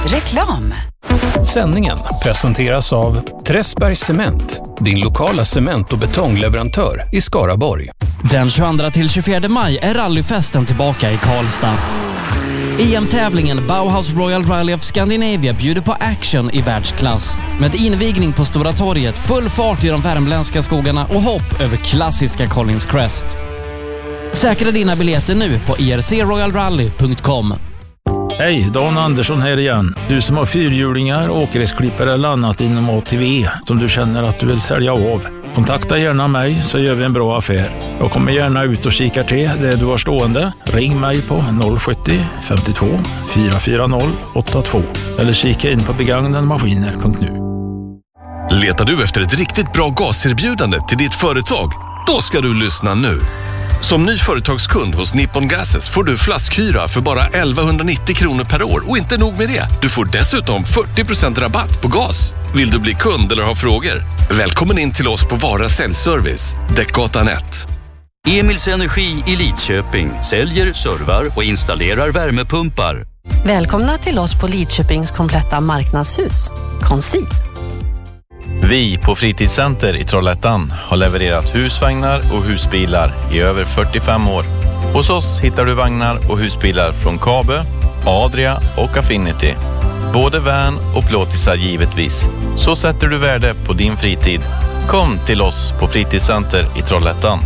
Reklam. Sändningen presenteras av Träsbergs Cement, din lokala cement- och betongleverantör i Skaraborg. Den 22 till 24 maj är rallyfesten tillbaka i Karlstad. EM-tävlingen Bauhaus Royal Rally of Scandinavia bjuder på action i världsklass. Med invigning på Stora torget, full fart i de värmländska skogarna och hopp över klassiska Collins Crest. Säkra dina biljetter nu på ircroyalrally.com. Hej, Dan Andersson här igen. Du som har fyrhjulingar, åkgräsklippare eller annat inom ATV som du känner att du vill sälja av. Kontakta gärna mig så gör vi en bra affär. Jag kommer gärna ut och kikar till det du har stående. Ring mig på 070 52 440 82 eller kika in på begagnademaskiner.nu. Letar du efter ett riktigt bra gaserbjudande till ditt företag? Då ska du lyssna nu. Som ny företagskund hos Nippon Gases får du flaskhyra för bara 1190 kronor per år. Och inte nog med det, du får dessutom 40% rabatt på gas. Vill du bli kund eller ha frågor? Välkommen in till oss på Vara Säljservice, Däckgatan 1. Emils Energi i Lidköping säljer, servar och installerar värmepumpar. Välkomna till oss på Lidköpings kompletta marknadshus, Conceal. Vi på Fritidscenter i Trollhättan har levererat husvagnar och husbilar i över 45 år. Hos oss hittar du vagnar och husbilar från Kabe, Adria och Affinity. Både van och plåtisar givetvis. Så sätter du värde på din fritid. Kom till oss på Fritidscenter i Trollhättan.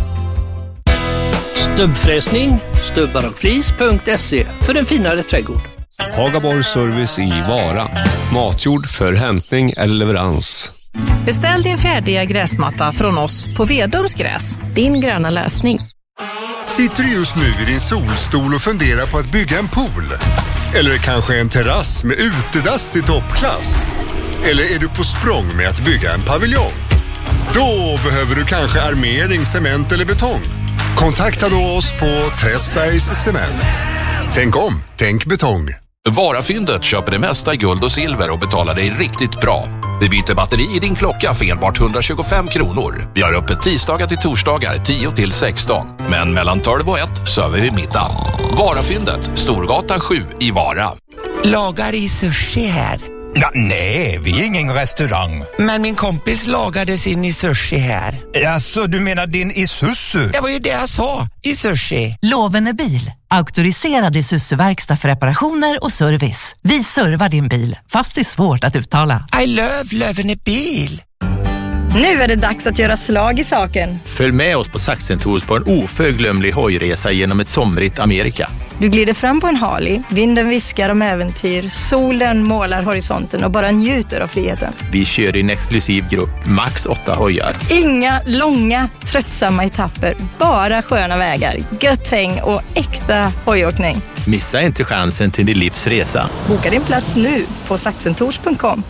Stubbfräsning, stubbarochflis.se för en finare trädgård. Hagaborg Service i Vara. Matjord för hämtning eller leverans. Beställ din färdiga gräsmatta från oss på Vedums gräs. Din gröna lösning. Sitter du just nu i din solstol och funderar på att bygga en pool? Eller kanske en terrass med utedass i toppklass? Eller är du på språng med att bygga en paviljong? Då behöver du kanske armering, cement eller betong. Kontakta då oss på Träsbergs Cement. Tänk om, tänk betong. Varafyndet köper det mesta i guld och silver och betalar dig riktigt bra. Vi byter batteri i din klocka för enbart 125 kronor. Vi har öppet tisdagar till torsdagar 10 till 16. Men mellan 12 och 1 söver vi middag. Varafyndet, Storgatan 7 i Vara. Lagar i sushi här. Ja, nej, vi är ingen restaurang. Men min kompis lagade sin i sushi här. Alltså, du menar din Isuzu? Det var ju det jag sa, i sushi. Lovende bil. Auktoriserad Isuzu-verkstad för reparationer och service. Vi servar din bil, fast det är svårt att uttala. I love Lovende bil. Nu är det dags att göra slag i saken. Följ med oss på Saxen Tours på en oförglömlig hojresa genom ett somrigt Amerika. Du glider fram på en Harley, vinden viskar om äventyr, solen målar horisonten och bara njuter av friheten. Vi kör i en exklusiv grupp, max 8 hojar. Inga långa, tröttsamma etapper, bara sköna vägar, gött häng och äkta hojåkning. Missa inte chansen till din livsresa. Boka din plats nu på saxentours.com.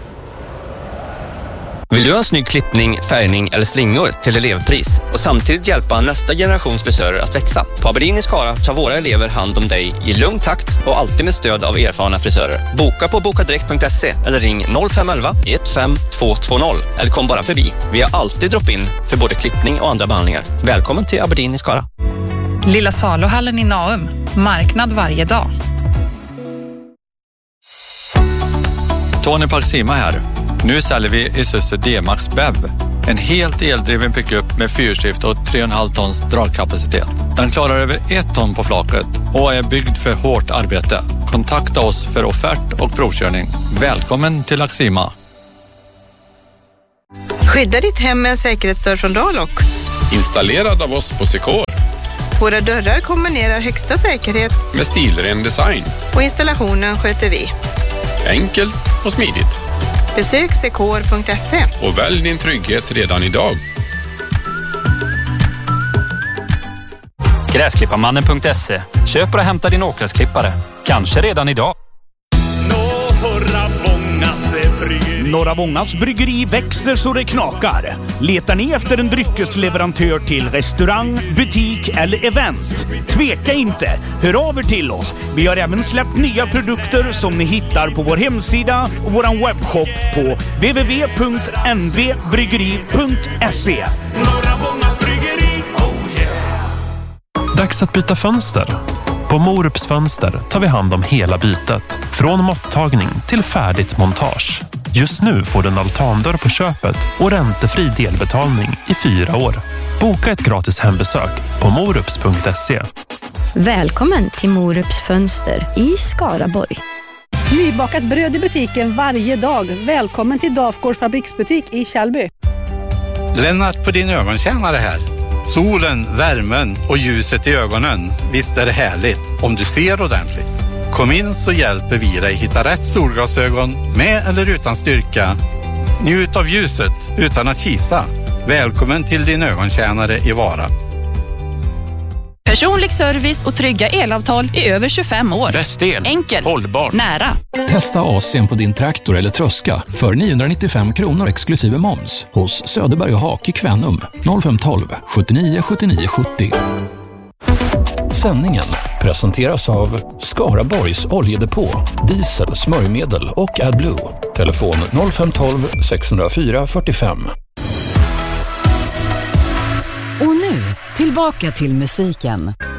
Vill du ha en snygg klippning, färgning eller slingor till elevpris och samtidigt hjälpa nästa generations frisörer att växa? På Aberdeen i Skara tar våra elever hand om dig i lugn takt och alltid med stöd av erfarna frisörer. Boka på bokadirekt.se eller ring 0511 15220 eller kom bara förbi. Vi har alltid drop-in för både klippning och andra behandlingar. Välkommen till Aberdeen i Skara. Lilla Saluhallen i Naum. Marknad varje dag. Tony Palsima här. Nu säljer vi Isuzu D-Max BEV. En helt eldriven pickup med fyrskift och 3,5 tons dragkapacitet. Den klarar över 1 ton på flaket och är byggd för hårt arbete. Kontakta oss för offert och provkörning. Välkommen till Axima. Skydda ditt hem med en säkerhetsdörr från Dalock. Installerad av oss på Secor. Våra dörrar kombinerar högsta säkerhet med stilren design. Och installationen sköter vi. Enkelt och smidigt. Besök secor.se och välj din trygghet redan idag. Gräsklipparmannen.se. Köp och hämta din åkgräsklippare. Kanske redan idag. Norra Vångas bryggeri växer så det knakar. Letar ni efter en dryckesleverantör till restaurang, butik eller event? Tveka inte, hör av er till oss. Vi har även släppt nya produkter som ni hittar på vår hemsida och vår webbshop på www.nvbryggeri.se. Dags att byta fönster. På Morups Fönster tar vi hand om hela bytet, från mottagning till färdigt montage. Just nu får du en altandörr på köpet och räntefri delbetalning i 4 år. Boka ett gratis hembesök på morups.se. Välkommen till Morups Fönster i Skaraborg. Nybakat bröd i butiken varje dag. Välkommen till Dafgårds fabriksbutik i Kjellby. Lennart på din ögontjänare här. Solen, värmen och ljuset i ögonen. Visst är det härligt om du ser ordentligt. Kom in så hjälper vi dig hitta rätt solglasögon med eller utan styrka. Njut av ljuset utan att kisa. Välkommen till din ögontjänare i Vara. Personlig service och trygga elavtal i över 25 år. Bäst el. Enkelt. Hållbart. Nära. Testa AC:n på din traktor eller tröska för 995 kronor exklusive moms hos Söderberg och Hak i Kvänum 0512 79 79 70. Sändningen presenteras av Skaraborgs oljedepå, diesel, smörjmedel och AdBlue. Telefon 0512 604 45. Och nu, tillbaka till musiken.